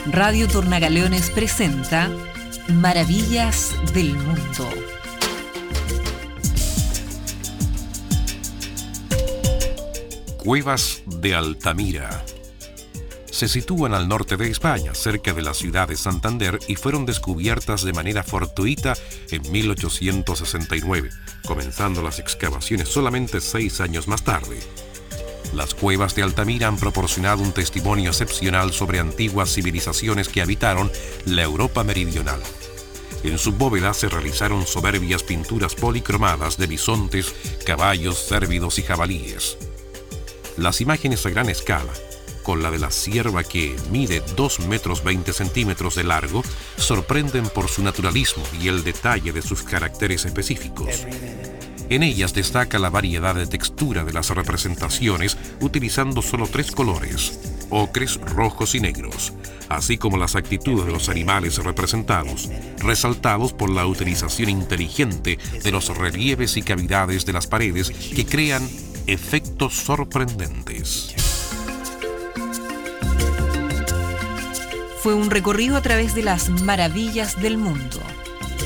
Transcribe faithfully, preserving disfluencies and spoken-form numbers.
Radio Tornagaleones presenta Maravillas del Mundo. Cuevas de Altamira. Se sitúan al norte de España, cerca de la ciudad de Santander, y fueron descubiertas de manera fortuita en mil ochocientos sesenta y nueve, comenzando las excavaciones solamente seis años más tarde. Las cuevas de Altamira han proporcionado un testimonio excepcional sobre antiguas civilizaciones que habitaron la Europa meridional. En su bóveda se realizaron soberbias pinturas policromadas de bisontes, caballos, cérvidos y jabalíes. Las imágenes a gran escala, con la de la cierva que mide dos metros veinte centímetros de largo, sorprenden por su naturalismo y el detalle de sus caracteres específicos. En ellas destaca la variedad de textura de las representaciones, utilizando solo tres colores: ocres, rojos y negros, así como las actitudes de los animales representados, resaltados por la utilización inteligente de los relieves y cavidades de las paredes que crean efectos sorprendentes. Fue un recorrido a través de las maravillas del mundo.